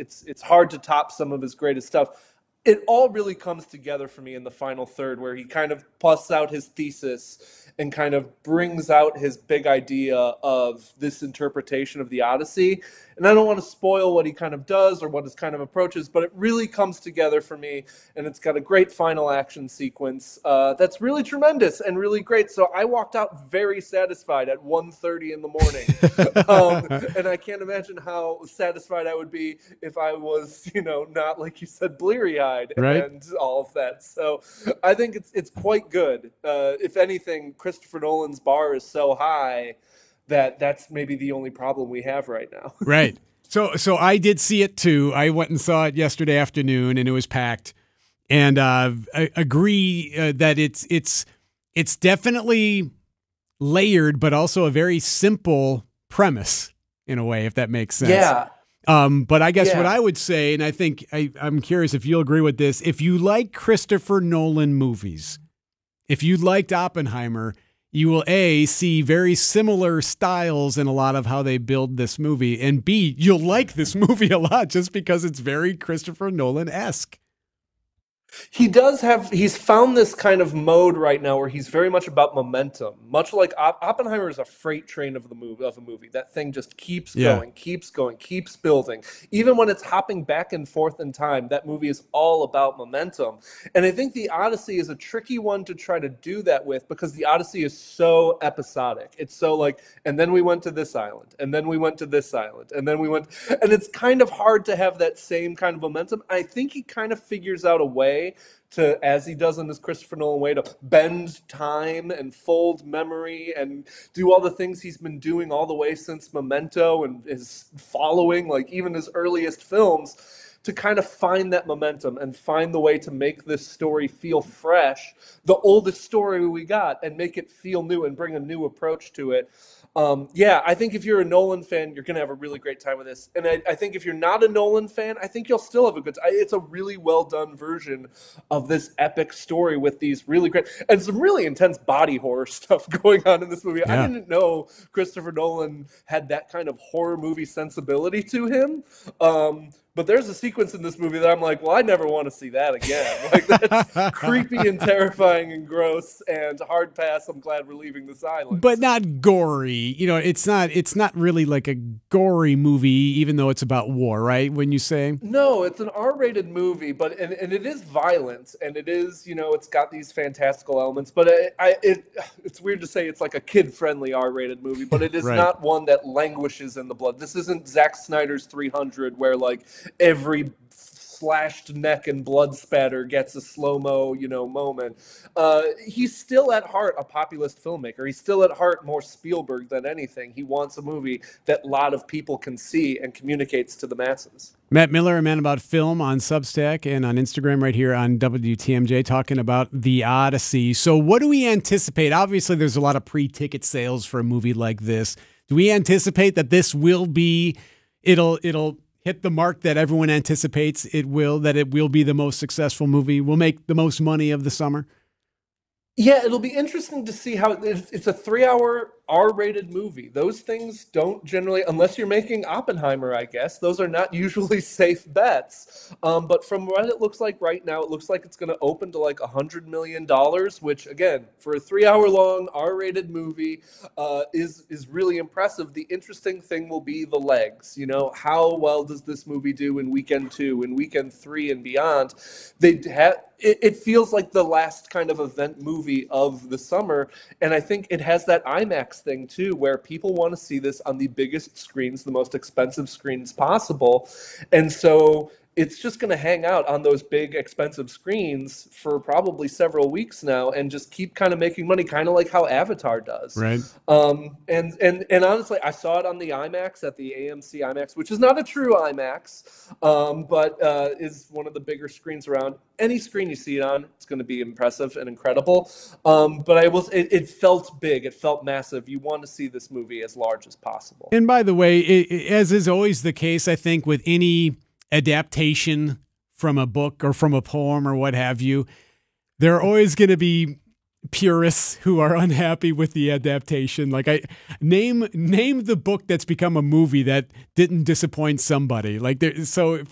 it's hard to top some of his greatest stuff. It all really comes together for me in the final third, where he kind of busts out his thesis and kind of brings out his big idea of this interpretation of the Odyssey. And I don't want to spoil what he kind of does or what his kind of approach is, but it really comes together for me, and it's got a great final action sequence that's really tremendous and really great. So I walked out very satisfied at 1:30 in the morning. And I can't imagine how satisfied I would be if I was, not, like you said, bleary-eyed and all of that. So I think it's quite good. If anything, Christopher Nolan's bar is so high that's maybe the only problem we have right now. Right. So I did see it too. I went and saw it yesterday afternoon, and it was packed. And I agree that it's definitely layered, but also a very simple premise in a way, if that makes sense. Yeah. But I guess what I would say, and I think I'm curious if you'll agree with this, if you like Christopher Nolan movies, if you liked Oppenheimer, you will A, see very similar styles in a lot of how they build this movie, and B, you'll like this movie a lot just because it's very Christopher Nolan-esque. He's found this kind of mode right now where he's very much about momentum, much like Oppenheimer is a freight train of a movie. That thing just keeps going, keeps building. Even when it's hopping back and forth in time, that movie is all about momentum. And I think the Odyssey is a tricky one to try to do that with, because the Odyssey is so episodic. It's so like, and then we went to this island, and then we went to this island, and then we went, and it's kind of hard to have that same kind of momentum. I think he kind of figures out a way to, as he does in this Christopher Nolan way, to bend time and fold memory and do all the things he's been doing all the way since Memento and his following, like even his earliest films, to kind of find that momentum and find the way to make this story feel fresh, the oldest story we got, and make it feel new and bring a new approach to it. I think if you're a Nolan fan, you're going to have a really great time with this. And I think if you're not a Nolan fan, I think you'll still have a good time. It's a really well done version of this epic story with these really great and some really intense body horror stuff going on in this movie. Yeah. I didn't know Christopher Nolan had that kind of horror movie sensibility to him. But there's a sequence in this movie that I'm like, well, I never want to see that again. Like, that's creepy and terrifying and gross and hard pass. I'm glad we're leaving this island. But not gory. It's not really like a gory movie, even though it's about war, right? When you say? No, it's an R-rated movie, but and it is violent, and it is, it's got these fantastical elements. But it's weird to say it's like a kid-friendly R-rated movie, but it is not one that languishes in the blood. This isn't Zack Snyder's 300, where like every slashed neck and blood spatter gets a slow-mo, moment. He's still at heart a populist filmmaker. He's still at heart more Spielberg than anything. He wants a movie that a lot of people can see and communicates to the masses. Matt Miller, a man about film, on Substack and on Instagram right here on WTMJ, talking about The Odyssey. So what do we anticipate? Obviously, there's a lot of pre-ticket sales for a movie like this. Do we anticipate that this will be, it'll hit the mark that everyone anticipates it will be the most successful movie, will make the most money of the summer? Yeah, it'll be interesting to see how it's a 3-hour R-rated movie. Those things don't generally, unless you're making Oppenheimer, I guess, those are not usually safe bets. But from what it looks like right now, it looks like it's going to open to like $100 million, which again, for a 3-hour long R-rated movie, is really impressive. The interesting thing will be the legs. How well does this movie do in weekend 2, in weekend 3, and beyond? It feels like the last kind of event movie of the summer, and I think it has that IMAX thing too, where people want to see this on the biggest screens, the most expensive screens possible, and so it's just going to hang out on those big, expensive screens for probably several weeks now and just keep kind of making money, kind of like how Avatar does. Right. And honestly, I saw it on the IMAX at the AMC IMAX, which is not a true IMAX, but is one of the bigger screens around. Any screen you see it on, it's going to be impressive and incredible. But it felt big. It felt massive. You want to see this movie as large as possible. And by the way, as is always the case, I think with any adaptation from a book or from a poem or what have you, there are always going to be purists who are unhappy with the adaptation. Like, name the book that's become a movie that didn't disappoint somebody. Like, so